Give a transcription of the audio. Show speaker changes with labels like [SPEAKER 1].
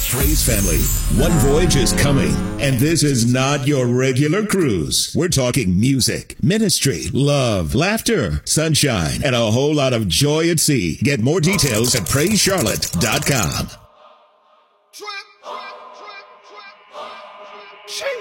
[SPEAKER 1] Praise family, one voyage is coming, and this is not your regular cruise. We're talking music, ministry, love, laughter, sunshine, and a whole lot of joy at sea. Get more details at PraiseCharlotte.com.